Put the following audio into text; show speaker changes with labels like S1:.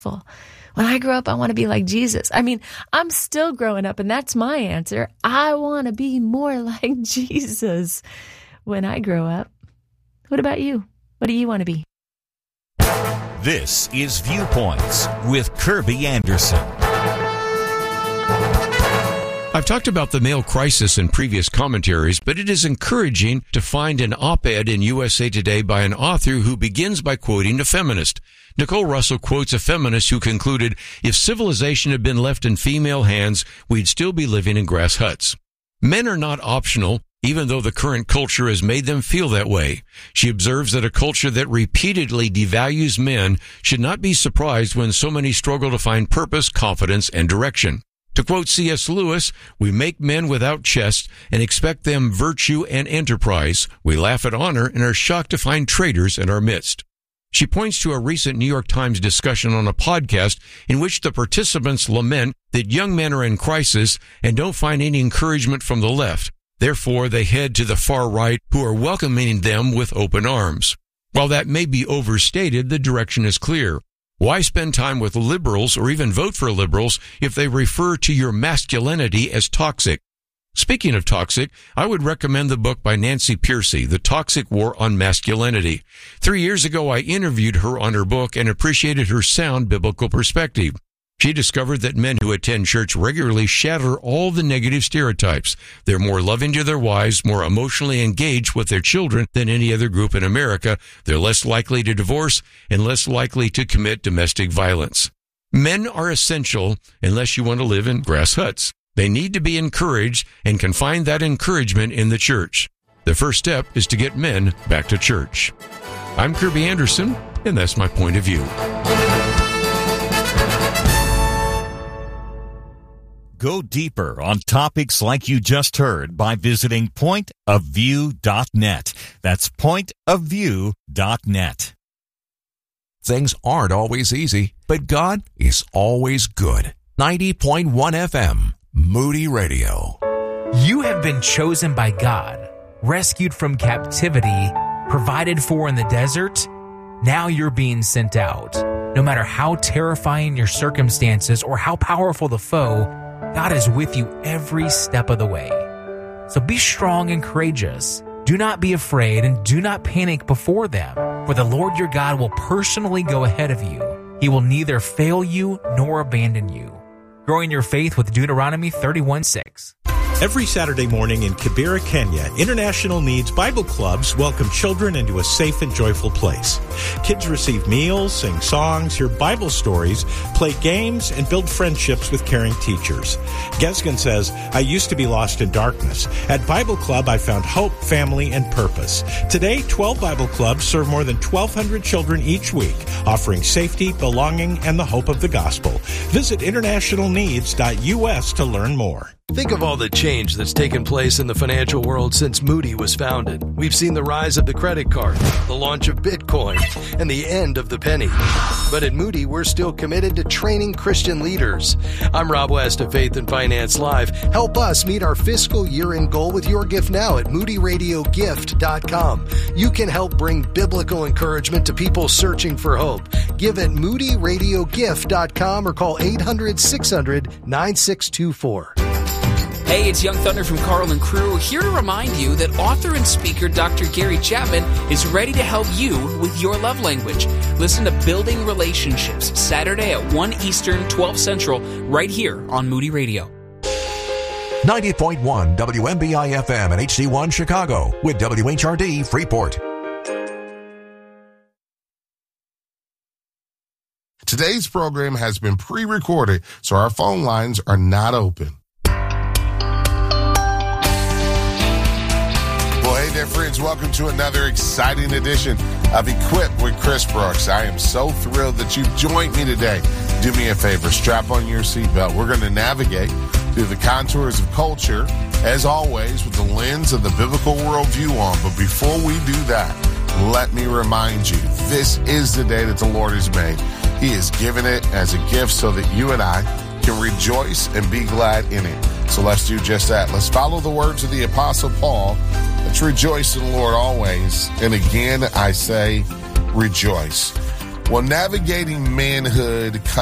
S1: When I grow up, I want to be like Jesus. I mean, I'm still growing up, and that's my answer. I want to be more like Jesus when I grow up. What about you? What do you want to be?
S2: This is Viewpoints with Kirby Anderson.
S3: I've talked about the male crisis in previous commentaries, but it is encouraging to find an op-ed in USA Today by an author who begins by quoting a feminist. Nicole Russell quotes a feminist who concluded, if civilization had been left in female hands, we'd still be living in grass huts. Men are not optional, even though the current culture has made them feel that way. She observes that a culture that repeatedly devalues men should not be surprised when so many struggle to find purpose, confidence, and direction. To quote C.S. Lewis, we make men without chest and expect them virtue and enterprise. We laugh at honor and are shocked to find traitors in our midst. She points to a recent New York Times discussion on a podcast in which the participants lament that young men are in crisis and don't find any encouragement from the left. Therefore, they head to the far right, who are welcoming them with open arms. While that may be overstated, the direction is clear. Why spend time with liberals or even vote for liberals if they refer to your masculinity as toxic? Speaking of toxic, I would recommend the book by Nancy Pearcey, The Toxic War on Masculinity. 3 years ago, I interviewed her on her book and appreciated her sound biblical perspective. She discovered that men who attend church regularly shatter all the negative stereotypes. They're more loving to their wives, more emotionally engaged with their children than any other group in America. They're less likely to divorce and less likely to commit domestic violence. Men are essential unless you want to live in grass huts. They need to be encouraged and can find that encouragement in the church. The first step is to get men back to church. I'm Kirby Anderson, and that's my point of view.
S2: Go deeper on topics like you just heard by visiting pointofview.net. That's pointofview.net.
S4: Things aren't always easy, but God is always good. 90.1 FM, Moody Radio.
S5: You have been chosen by God, rescued from captivity, provided for in the desert. Now you're being sent out. No matter how terrifying your circumstances or how powerful the foe, God is with you every step of the way. So be strong and courageous. Do not be afraid and do not panic before them, for the Lord your God will personally go ahead of you. He will neither fail you nor abandon you. Growing your faith with Deuteronomy 31:6.
S6: Every Saturday morning in Kibera, Kenya, International Needs Bible Clubs welcome children into a safe and joyful place. Kids receive meals, sing songs, hear Bible stories, play games, and build friendships with caring teachers. Gesgen says, I used to be lost in darkness. At Bible Club, I found hope, family, and purpose. Today, 12 Bible Clubs serve more than 1,200 children each week, offering safety, belonging, and the hope of the gospel. Visit internationalneeds.us to learn more.
S7: Think of all the change that's taken place in the financial world since Moody was founded. We've seen the rise of the credit card, the launch of Bitcoin, and the end of the penny. But at Moody, we're still committed to training Christian leaders. I'm Rob West of Faith and Finance Live. Help us meet our fiscal year-end goal with your gift now at moodyradiogift.com. You can help bring biblical encouragement to people searching for hope. Give at moodyradiogift.com or call 800-600-9624.
S8: Hey, it's Young Thunder from Carl and Crew, here to remind you that author and speaker Dr. Gary Chapman is ready to help you with your love language. Listen to Building Relationships, Saturday at 1 Eastern, 12 Central, right here on Moody Radio.
S4: 90.1 WMBI FM and HD1 Chicago with WHRD Freeport.
S9: Today's program has been pre-recorded, so our phone lines are not open. Hey there, friends. Welcome to another exciting edition of Equipped with Chris Brooks. I am so thrilled that you've joined me today. Do me a favor, strap on your seatbelt. We're going to navigate through the contours of culture, as always, with the lens of the biblical worldview on. But before we do that, let me remind you, this is the day that the Lord has made. He has given it as a gift so that you and I can rejoice and be glad in it. So let's do just that. Let's follow the words of the Apostle Paul. Let's rejoice in the Lord always. And again, I say rejoice. Well, navigating manhood